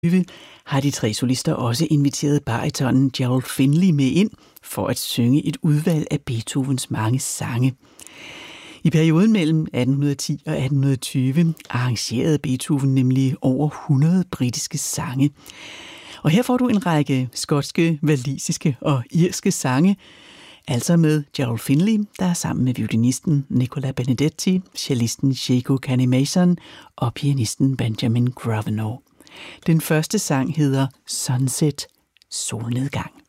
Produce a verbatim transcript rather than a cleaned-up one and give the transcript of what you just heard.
har de tre solister også inviteret baritonen Gerald Finley med ind for at synge et udvalg af Beethovens mange sange. I perioden mellem atten ti og atten tyve arrangerede Beethoven nemlig over hundrede britiske sange. Og her får du en række skotske, walisiske og irske sange, altså med Gerald Finley, der er sammen med violinisten Nicola Benedetti, cellisten Diego Canny-Mason og pianisten Benjamin Grosvenor. Den første sang hedder Sunset, solnedgang.